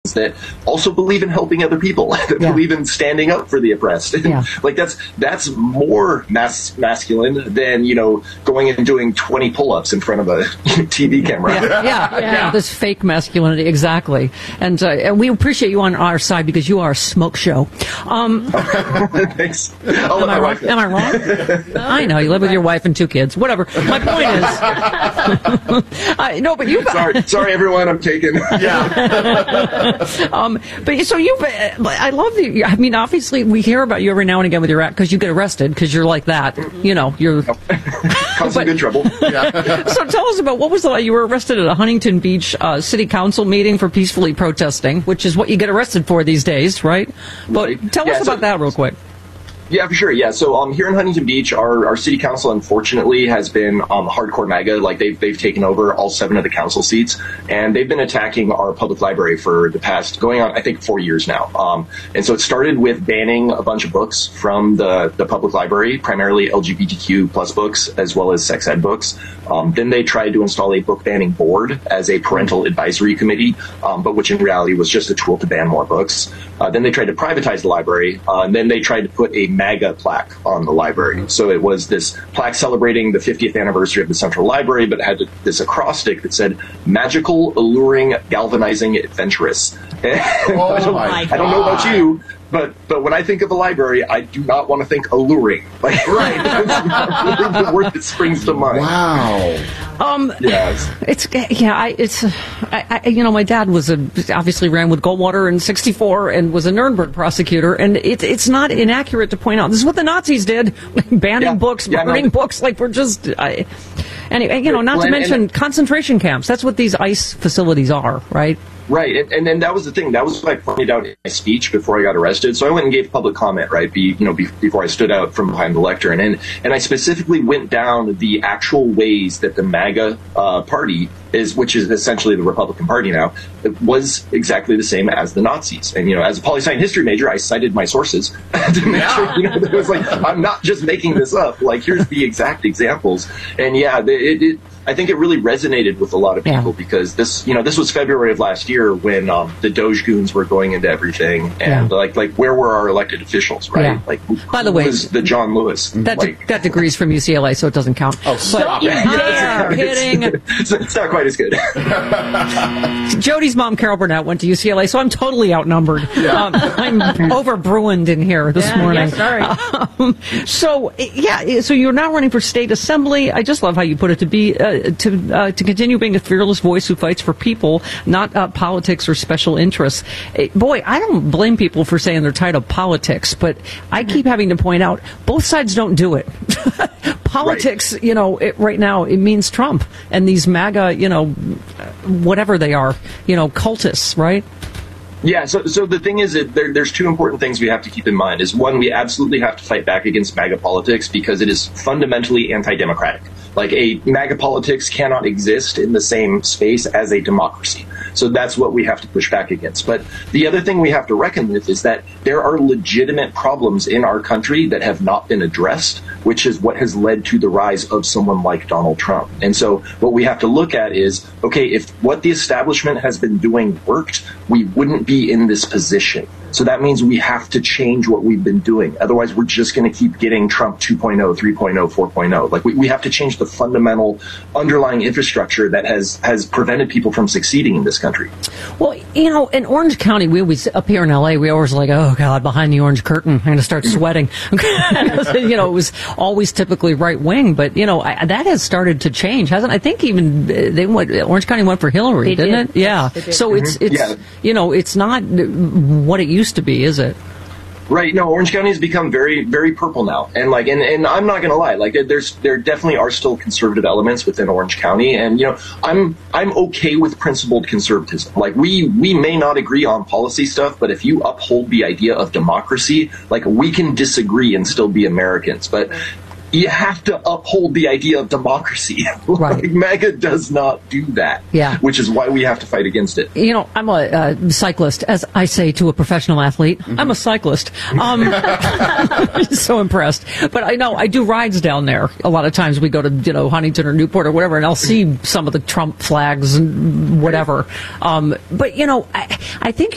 that also believe in helping other people, that believe in standing up for the oppressed. Like that's more masculine than, going and doing 20 pull-ups in front of a TV camera. This fake masculinity, exactly. And we appreciate you on our side because you are a smoke show. Thanks. Am I wrong? I know, you live with your wife and 2 kids. Whatever. My point is... no, but you... Sorry, everyone, I'm taken. But so I love the... I mean, obviously, we hear about you every now and again with your act because you get arrested because you're like that. You're... Cause some good trouble. So tell us about what was you were arrested at a Huntington Beach city council meeting for peacefully protesting, which is what you get arrested for these days, right? But tell us about that real quick. Yeah, for sure. Yeah. So here in Huntington Beach, our city council, unfortunately, has been hardcore MAGA. Like they've taken over all 7 of the council seats, and they've been attacking our public library for the past, going on, I think, 4 years now. And so it started with banning a bunch of books from the public library, primarily LGBTQ plus books, as well as sex ed books. Then they tried to install a book banning board as a parental advisory committee, but which in reality was just a tool to ban more books. Then they tried to privatize the library, and then they tried to put a MAGA plaque on the library. So it was this plaque celebrating the 50th anniversary of the Central Library, but it had this acrostic that said, magical, alluring, galvanizing, adventurous. I don't know about you, but when I think of a library, I do not want to think alluring. Like, right. That's not really the word that springs to mind. Wow. My dad was obviously ran with Goldwater in '64 and was a Nuremberg prosecutor, and it's not inaccurate to point out this is what the Nazis did, banning books, burning books. Like we're just, not to mention concentration camps. That's what these ICE facilities are, right? Right, and then that was the thing. That was what I pointed out in my speech before I got arrested. So I went and gave public comment, right, before I stood out from behind the lectern. And I specifically went down the actual ways that the MAGA party which is essentially the Republican Party now, was exactly the same as the Nazis. And, as a poli-sci and history major, I cited my sources to make sure, that it was like, I'm not just making this up. Like, here's the exact examples. And I think it really resonated with a lot of people because this was February of last year when the Doge goons were going into everything, and like where were our elected officials, right? Yeah. Like, by the way, was the John Lewis? That degree's from UCLA, so it doesn't count. Oh, stop! Kidding. It's not quite as good. Jody's mom, Carol Burnett, went to UCLA, so I'm totally outnumbered. Yeah. I'm over Bruined in here this morning. Yeah, sorry. So you're now running for state assembly. I just love how you put it, to be to continue being a fearless voice who fights for people, not politics or special interests. Boy, I don't blame people for saying they're tired of politics, but I keep having to point out both sides don't do it. Politics, right now it means Trump and these MAGA, whatever they are, cultists, right? Yeah, so the thing is that there's 2 important things we have to keep in mind. Is one, we absolutely have to fight back against MAGA politics because it is fundamentally anti-democratic. Like, a MAGA politics cannot exist in the same space as a democracy. So that's what we have to push back against. But the other thing we have to reckon with is that there are legitimate problems in our country that have not been addressed, which is what has led to the rise of someone like Donald Trump. And so what we have to look at is, okay, if what the establishment has been doing worked, we wouldn't be in this position. So that means we have to change what we've been doing. Otherwise, we're just going to keep getting Trump 2.0, 3.0, 4.0. Like, we have to change the fundamental underlying infrastructure that has prevented people from succeeding in this country. Well, in Orange County, we always, up here in L.A., we always like, oh, God, behind the orange curtain, I'm going to start sweating. It was always typically right wing, but, that has started to change, hasn't it? I think even Orange County went for Hillary, didn't it? Yeah. Yes, so it's not what it used to be, is it? Right. No, Orange County has become very, very purple now. And and I'm not going to lie, there definitely are still conservative elements within Orange County. And, I'm okay with principled conservatism. Like, we may not agree on policy stuff, but if you uphold the idea of democracy, we can disagree and still be Americans. But you have to uphold the idea of democracy. Right. MAGA does not do that. Yeah. Which is why we have to fight against it. I'm a cyclist, as I say to a professional athlete. Mm-hmm. I'm a cyclist. So impressed. But I know I do rides down there. A lot of times we go to, Huntington or Newport or whatever, and I'll see some of the Trump flags and whatever. But, I think